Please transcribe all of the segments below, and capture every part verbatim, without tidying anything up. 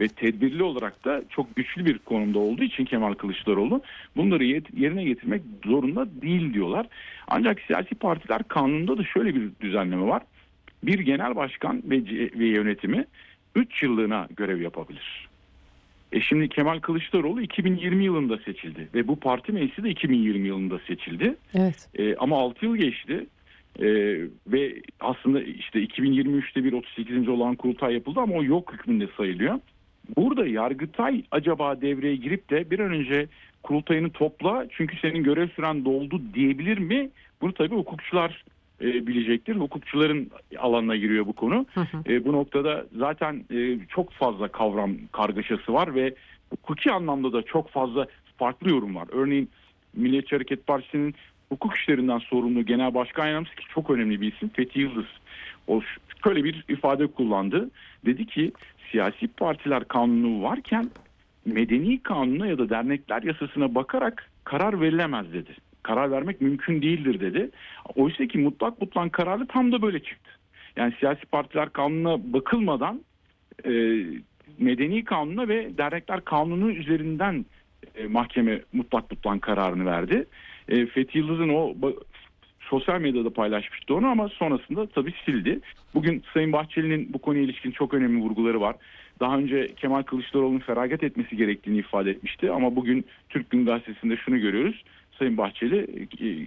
ve tedbirli olarak da çok güçlü bir konumda olduğu için Kemal Kılıçdaroğlu bunları yerine getirmek zorunda değil diyorlar. Ancak siyasi partiler kanununda da şöyle bir düzenleme var. Bir genel başkan ve, ve yönetimi üç yıllığına görev yapabilir. E şimdi Kemal Kılıçdaroğlu iki bin yirmi yılında seçildi ve bu parti meclisi de iki bin yirmi yılında seçildi. Evet. E, ama altı yıl geçti. Ee, ve aslında işte iki bin yirmi üçte bir otuz sekizinci olan kurultay yapıldı ama o yok hükmünde sayılıyor. Burada Yargıtay acaba devreye girip de bir an önce kurultayını topla çünkü senin görev süren doldu diyebilir mi? Bunu tabii hukukçular e, bilecektir. Hukukçuların alanına giriyor bu konu. Hı hı. E, bu noktada zaten e, çok fazla kavram kargaşası var ve hukuki anlamda da çok fazla farklı yorum var. Örneğin Milliyetçi Hareket Partisi'nin hukuk işlerinden sorumlu Genel Başkan Yardımcısı ki çok önemli bir isim Fethi Yıldız. O şöyle bir ifade kullandı. Dedi ki siyasi partiler kanunu varken medeni kanuna ya da dernekler yasasına bakarak karar verilemez dedi. Karar vermek mümkün değildir dedi. Oysa ki mutlak mutlak kararı tam da böyle çıktı. Yani siyasi partiler kanununa bakılmadan e, medeni kanuna ve dernekler kanunu üzerinden e, mahkeme mutlak mutlak kararını verdi. E, Fethi Yıldız'ın o sosyal medyada paylaşmıştı onu ama sonrasında tabii sildi. Bugün Sayın Bahçeli'nin bu konuya ilişkin çok önemli vurguları var. Daha önce Kemal Kılıçdaroğlu'nun feragat etmesi gerektiğini ifade etmişti ama bugün Türk Gün Gazetesi'nde şunu görüyoruz. Sayın Bahçeli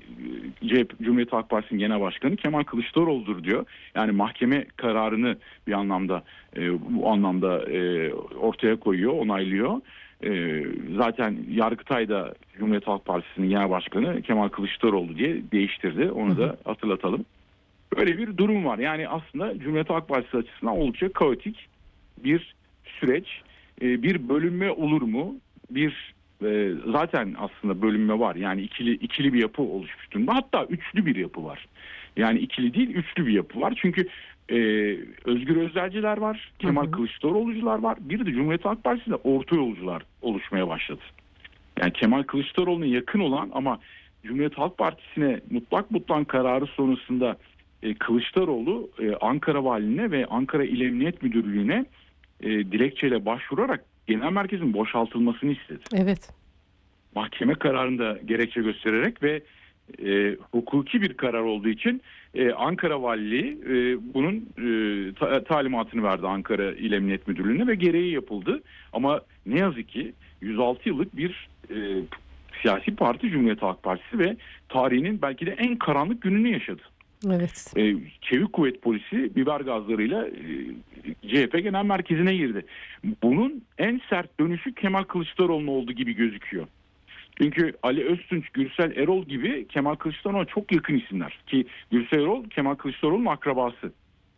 C H P, Cumhuriyet Halk Partisi'nin genel başkanı Kemal Kılıçdaroğlu'dur diyor. Yani mahkeme kararını bir anlamda bu anlamda ortaya koyuyor, onaylıyor. Ee, zaten Yargıtay'da Cumhuriyet Halk Partisi'nin genel başkanı Kemal Kılıçdaroğlu diye değiştirdi. Onu da hatırlatalım. Böyle bir durum var. Yani aslında Cumhuriyet Halk Partisi açısından oldukça kaotik bir süreç. Ee, bir bölünme olur mu? Bir e, zaten aslında bölünme var. Yani ikili ikili bir yapı oluşmuş durumda. Hatta üçlü bir yapı var. Yani ikili değil, üçlü bir yapı var. Çünkü Ee, Özgür Özelciler var, Kemal Kılıçdaroğlu'cular var. Bir de Cumhuriyet Halk Partisi'nde orta yolcular oluşmaya başladı. Yani Kemal Kılıçdaroğlu'na yakın olan ama Cumhuriyet Halk Partisi'ne mutlak mutlak kararı sonrasında e, Kılıçdaroğlu e, Ankara Valiliğine ve Ankara İl Emniyet Müdürlüğü'ne e, dilekçeyle başvurarak genel merkezin boşaltılmasını istedi. Evet. Mahkeme kararında gerekçe göstererek ve E, hukuki bir karar olduğu için e, Ankara Valiliği e, bunun e, ta, talimatını verdi Ankara İl Emniyet Müdürlüğü'ne ve gereği yapıldı. Ama ne yazık ki yüz altı yıllık bir e, siyasi parti Cumhuriyet Halk Partisi ve tarihinin belki de en karanlık gününü yaşadı. Evet. E, Çevik Kuvvet Polisi biber gazlarıyla e, C H P Genel Merkezi'ne girdi. Bunun en sert dönüşü Kemal Kılıçdaroğlu'na olduğu gibi gözüküyor. Çünkü Ali Öztunç, Gürsel Erol gibi Kemal Kılıçdaroğlu'na çok yakın isimler. Ki Gürsel Erol Kemal Kılıçdaroğlu'nun akrabası.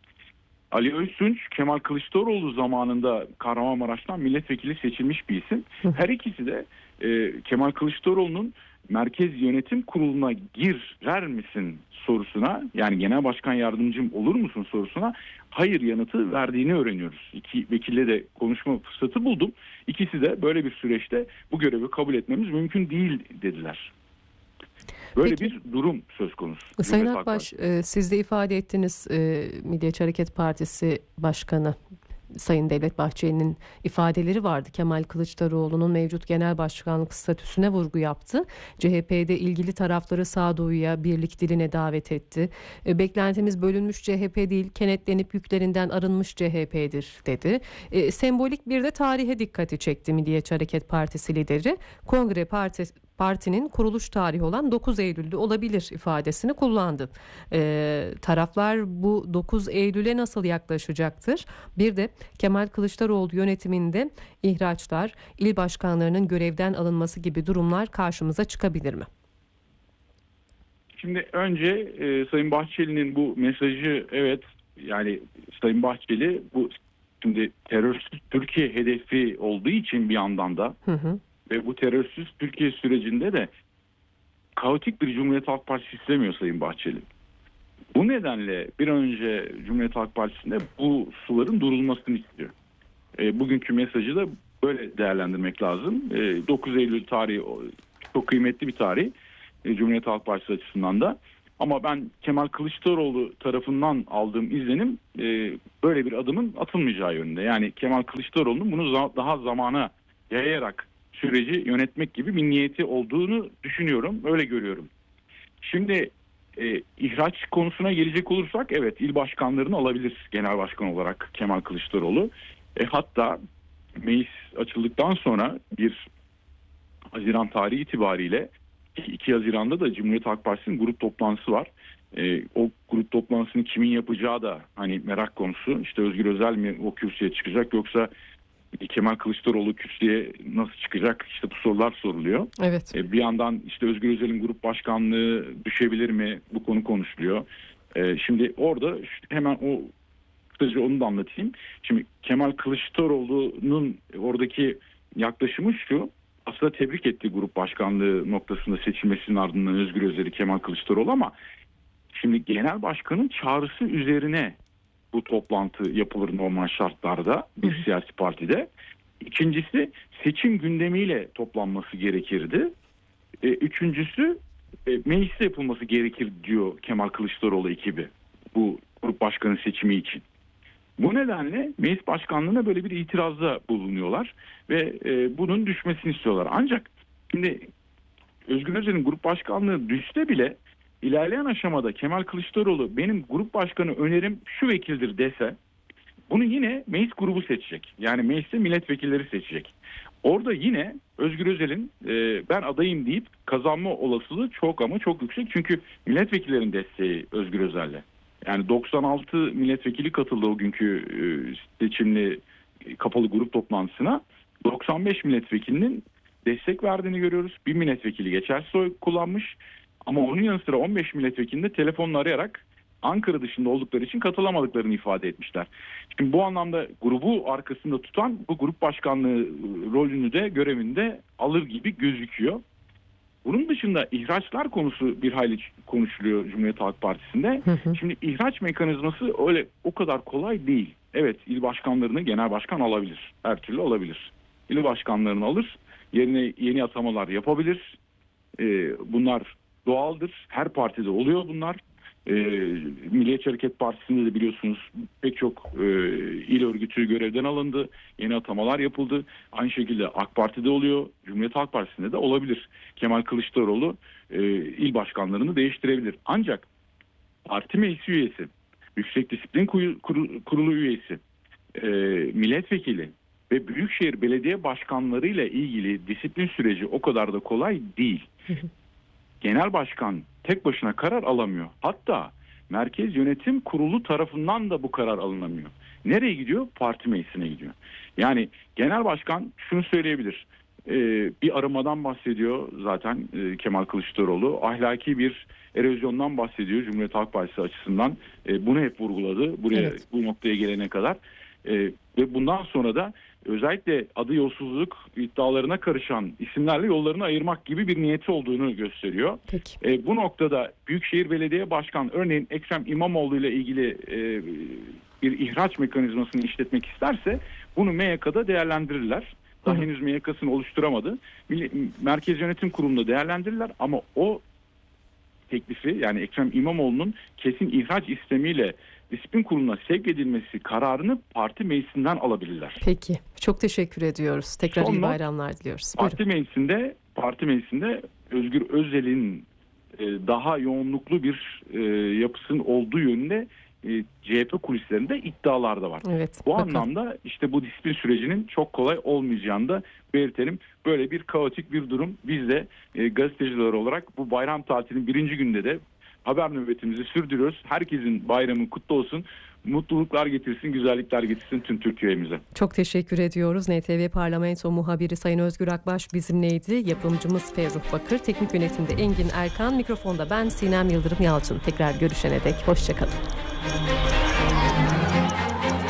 Ali Öztunç, Kemal Kılıçdaroğlu zamanında Kahramanmaraş'tan milletvekili seçilmiş bir isim. Her ikisi de e, Kemal Kılıçdaroğlu'nun Merkez Yönetim Kurulu'na girer misin sorusuna, yani genel başkan yardımcım olur musun sorusuna hayır yanıtı verdiğini öğreniyoruz. İki vekille de konuşma fırsatı buldum. İkisi de böyle bir süreçte bu görevi kabul etmemiz mümkün değil dediler. Böyle Peki, bir durum söz konusu. Sayın Akbaş, e, siz de ifade ettiniz e, Milliyetçi Hareket Partisi Başkanı Sayın Devlet Bahçeli'nin ifadeleri vardı. Kemal Kılıçdaroğlu'nun mevcut genel başkanlık statüsüne vurgu yaptı. C H P'de ilgili tarafları sağduyuya, birlik diline davet etti. E, beklentimiz bölünmüş C H P değil, kenetlenip yüklerinden arınmış C H P'dir dedi. E, sembolik bir de tarihe dikkati çekti Milliyetçi Hareket Partisi lideri. Kongre Partisi Partinin kuruluş tarihi olan dokuz Eylül'de olabilir ifadesini kullandı. Ee, taraflar bu dokuz Eylül'e nasıl yaklaşacaktır? Bir de Kemal Kılıçdaroğlu yönetiminde ihraçlar, il başkanlarının görevden alınması gibi durumlar karşımıza çıkabilir mi? Şimdi önce e, Sayın Bahçeli'nin bu mesajı, evet, yani Sayın Bahçeli bu şimdi terörsüz Türkiye hedefi olduğu için bir yandan da hı hı. ve bu terörsüz Türkiye sürecinde de kaotik bir Cumhuriyet Halk Partisi istemiyor Sayın Bahçeli. Bu nedenle bir an önce Cumhuriyet Halk Partisi'nde bu suların durulmasını istiyor. E, bugünkü mesajı da böyle değerlendirmek lazım. E, dokuz Eylül tarihi çok kıymetli bir tarih. E, Cumhuriyet Halk Partisi açısından da. Ama ben Kemal Kılıçdaroğlu tarafından aldığım izlenim e, böyle bir adımın atılmayacağı yönünde. Yani Kemal Kılıçdaroğlu'nun bunu za- daha zamana yayarak süreci yönetmek gibi bir niyeti olduğunu düşünüyorum. Öyle görüyorum. Şimdi e, ihraç konusuna gelecek olursak, evet, il başkanlarını alabilir genel başkan olarak Kemal Kılıçdaroğlu. E, hatta meclis açıldıktan sonra bir Haziran tarihi itibariyle iki Haziran'da da Cumhuriyet Halk Partisi'nin grup toplantısı var. E, o grup toplantısını kimin yapacağı da hani merak konusu. İşte Özgür Özel mi o kürsüye çıkacak, yoksa Kemal Kılıçdaroğlu kürsüye nasıl çıkacak? İşte bu sorular soruluyor. Evet. E, bir yandan işte Özgür Özel'in grup başkanlığı düşebilir mi? Bu konu konuşuluyor. E, şimdi orada hemen o kısaca onu da anlatayım. Şimdi Kemal Kılıçdaroğlu'nun oradaki yaklaşımı şu: aslında tebrik etti grup başkanlığı noktasında seçilmesinin ardından Özgür Özel'i Kemal Kılıçdaroğlu, ama şimdi genel başkanın çağrısı üzerine bu toplantı yapılır normal şartlarda bir siyasi partide. İkincisi, seçim gündemiyle toplanması gerekirdi. E, üçüncüsü e, mecliste yapılması gerekir diyor Kemal Kılıçdaroğlu ekibi bu grup başkanı seçimi için. Bu nedenle meclis başkanlığına böyle bir itirazda bulunuyorlar ve e, bunun düşmesini istiyorlar. Ancak şimdi Özgür Özel'in grup başkanlığı düşse bile ilerleyen aşamada Kemal Kılıçdaroğlu benim grup başkanı önerim şu vekildir dese, bunu yine meclis grubu seçecek. Yani mecliste milletvekilleri seçecek. Orada yine Özgür Özel'in e, ben adayım deyip kazanma olasılığı çok ama çok yüksek. Çünkü milletvekillerin desteği Özgür Özel'le. Yani doksan altı milletvekili katıldı o günkü e, seçimli e, kapalı grup toplantısına. doksan beş milletvekilinin destek verdiğini görüyoruz. Bir milletvekili geçersiz oy kullanmış. Ama onun yanı sıra on beş milletvekilini de telefonla arayarak Ankara dışında oldukları için katılamadıklarını ifade etmişler. Şimdi bu anlamda grubu arkasında tutan bu grup başkanlığı rolünü de görevinde alır gibi gözüküyor. Bunun dışında ihraçlar konusu bir hayli konuşuluyor Cumhuriyet Halk Partisi'nde. Hı hı. Şimdi ihraç mekanizması öyle o kadar kolay değil. Evet, il başkanlarını genel başkan alabilir. Her türlü alabilir. İl başkanlarını alır. Yerine yeni atamalar yapabilir. Ee, bunlar doğaldır. Her partide oluyor bunlar. Ee, Milliyetçi Hareket Partisi'nde de biliyorsunuz pek çok e, il örgütü görevden alındı. Yeni atamalar yapıldı. Aynı şekilde AK Parti'de oluyor. Cumhuriyet Halk Partisi'nde de olabilir. Kemal Kılıçdaroğlu e, il başkanlarını değiştirebilir. Ancak parti meclisi üyesi, Yüksek Disiplin Kurulu, kurulu üyesi, e, milletvekili ve büyükşehir belediye başkanlarıyla ilgili disiplin süreci o kadar da kolay değil. Genel başkan tek başına karar alamıyor. Hatta Merkez Yönetim Kurulu tarafından da bu karar alınamıyor. Nereye gidiyor? Parti meclisine gidiyor. Yani genel başkan şunu söyleyebilir. Ee, bir aramadan bahsediyor zaten e, Kemal Kılıçdaroğlu. Ahlaki bir erozyondan bahsediyor Cumhuriyet Halk Partisi açısından. E, bunu hep vurguladı. Buraya evet. Bu noktaya gelene kadar. E, ve bundan sonra da özellikle adı yolsuzluk iddialarına karışan isimlerle yollarını ayırmak gibi bir niyeti olduğunu gösteriyor. E, bu noktada Büyükşehir Belediye Başkan örneğin Ekrem İmamoğlu ile ilgili e, bir ihraç mekanizmasını işletmek isterse bunu M Y K'da değerlendirirler. Daha Hı. henüz M Y K'sını oluşturamadı. Merkez Yönetim Kurulu'nda değerlendirirler ama o teklifi, yani Ekrem İmamoğlu'nun kesin ihraç istemiyle disiplin kuruluna sevk edilmesi kararını parti meclisinden alabilirler. Peki. Çok teşekkür ediyoruz. Tekrar Sonra, iyi bayramlar diliyoruz. Parti Buyurun. meclisinde parti meclisinde Özgür Özel'in e, daha yoğunluklu bir e, yapısının olduğu yönünde e, C H P kulislerinde iddialar da var. Evet, bu bakın. anlamda işte bu disiplin sürecinin çok kolay olmayacağını da belirtelim. Böyle bir kaotik bir durum. Biz de e, gazeteciler olarak bu bayram tatilinin birinci günde de haber nöbetimizi sürdürüyoruz. Herkesin bayramı kutlu olsun. Mutluluklar getirsin, güzellikler getirsin tüm Türkiye'mize. Çok teşekkür ediyoruz. N T V Parlamento muhabiri Sayın Özgür Akbaş bizimleydi. Yapımcımız Ferruh Bakır, teknik yönetimde Engin Erkan, mikrofonda ben Sinem Yıldırım Yalçın. Tekrar görüşene dek hoşçakalın.